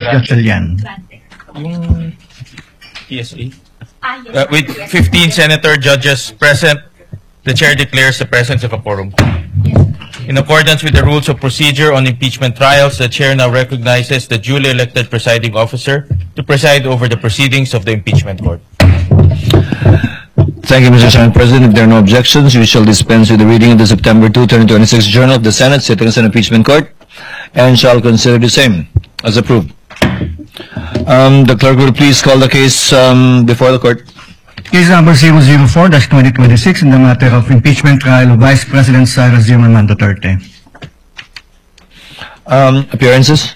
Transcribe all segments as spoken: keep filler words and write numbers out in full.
Gatchalian. Yung T S A. Uh, with fifteen senator judges present, the chair declares the presence of a quorum. In accordance with the rules of procedure on impeachment trials, the chair now recognizes the duly elected presiding officer to preside over the proceedings of the impeachment court. Thank you, Mister Senate President. If there are no objections, we shall dispense with the reading of the September second, twenty twenty-six Journal of the Senate Sittings and Impeachment Court and shall consider the same as approved. Um, the clerk will please call the case um, before the court. Case number zero zero four dash twenty twenty-six in the matter of impeachment trial of Vice President Sara Zimmerman Duterte. Um, appearances?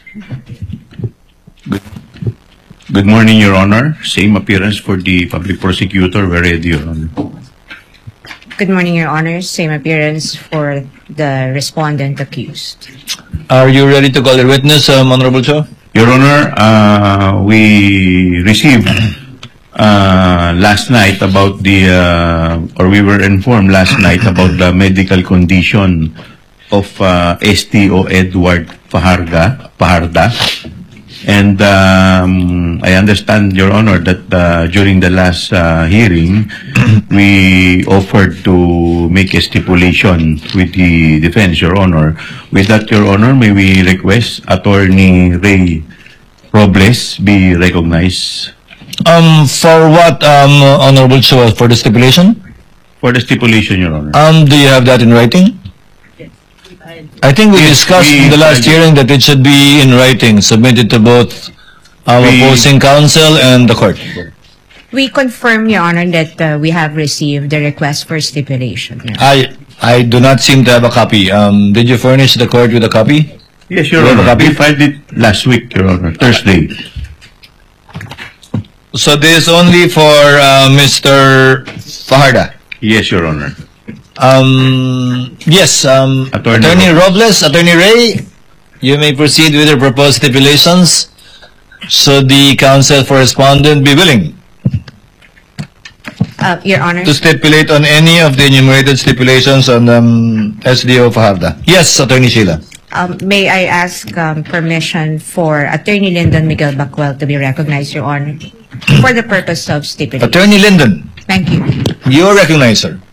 Good morning, Your Honor. Same appearance for the public prosecutor. We're ready, Your Honor. Good morning, Your Honor. Same appearance for the respondent accused. Are you ready to call your witness, um, Honorable Cho? Your Honor, uh, we received uh, last night about the, uh, or we were informed last night about the medical condition of uh, S T O Edward Fajarda, Fajarda. And um, I understand, Your Honor, that uh, during the last uh, hearing, we offered to make a stipulation with the defense, Your Honor. With that, Your Honor, may we request Attorney Ray Robles be recognized? Um, for what, um, Honorable Cho, for the stipulation? For the stipulation, Your Honor. Um, do you have that in writing? I think we Yes, discussed we- in the last hearing that it should be in writing, submitted to both our We- opposing counsel and the court. We confirm, Your Honor, that uh, we have received the request for stipulation. Your Honor. I I do not seem to have a copy. Um, did you furnish the court with a copy? Yes, Your Do you have a Honor. copy? We filed it last week, Your Honor, Thursday. So this is only for uh, Mister Fajarda. Yes, Your Honor. Um, yes, um, Attorney Attorney Robles, Attorney Ray, you may proceed with your proposed stipulations. Should the counsel for respondent be willing Uh, Your Honor, to stipulate on any of the enumerated stipulations on um, S D O Fajarda? Yes, Attorney Sheila. um, may I ask um, permission for Attorney Lyndon Miguel Bacuel to be recognized, Your Honor, for the purpose of stipulation. Attorney Lyndon, Thank you. you are recognized, sir.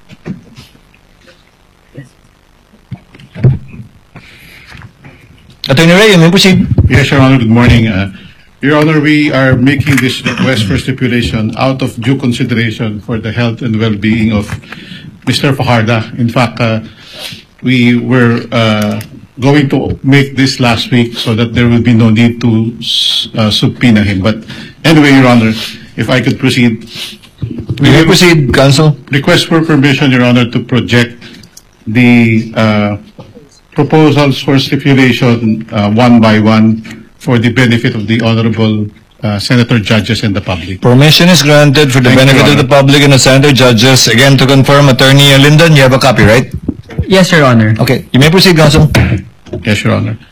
Attorney Ray, you may proceed. Yes, Your Honor. Good morning. Uh, Your Honor, we are making this request for stipulation out of due consideration for the health and well-being of Mister Fajarda. In fact, uh, we were uh, going to make this last week so that there will be no need to uh, subpoena him. But anyway, Your Honor, if I could proceed. You may proceed, counsel. Request for permission, Your Honor, to project the uh, proposals for stipulation uh, one by one for the benefit of the honorable uh, senator judges and the public. Permission is granted for the Thank you, benefit Your of the Honor. public and the senator judges. Again, to confirm, Attorney Lyndon, you have a copy, right? Yes, Your Honor. Okay, you may proceed, counsel. Yes, Your Honor.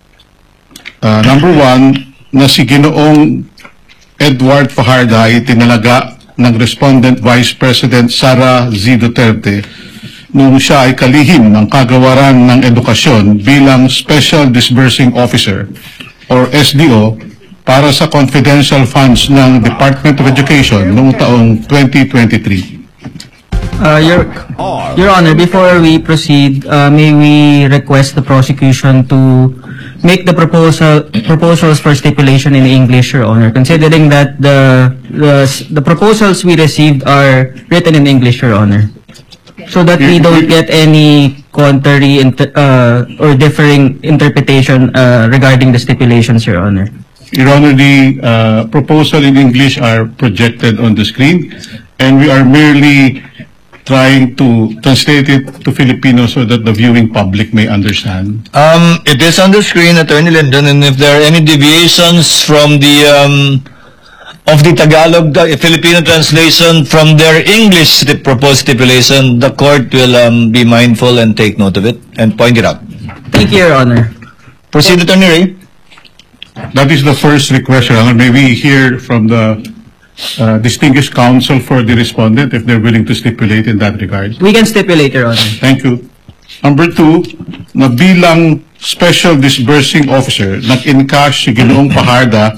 Uh, number one, na si Ginoong Edward Fajarda ay tinalaga ng respondent Vice President Sara Z. Duterte nung siya ay kalihim ng kagawaran ng edukasyon bilang Special Disbursing Officer or S D O para sa confidential funds ng Department of Education noong taong twenty twenty-three. Uh, Your, Your Honor, before we proceed, uh, may we request the prosecution to make the proposal proposals for stipulation in English, Your Honor, considering that the the, the proposals we received are written in English, Your Honor, so that we don't get any contrary inter, uh, or differing interpretation uh, regarding the stipulations, Your Honor. Your Honor, the uh, proposal in English are projected on the screen, and we are merely trying to translate it to Filipino so that the viewing public may understand. Um, it is on the screen, Attorney Lyndon, and if there are any deviations from the um, of the Tagalog the Filipino translation from their English stip proposed stipulation, the court will um, be mindful and take note of it and point it out. Thank you, Your Honor. Proceed, Attorney Ray. That is the first request, Your Honor. May we hear from the uh, distinguished counsel for the respondent if they're willing to stipulate in that regard. We can stipulate, Your Honor. Thank you. Number two, na bilang Special Disbursing Officer, nag-encash si Ginoong Fajarda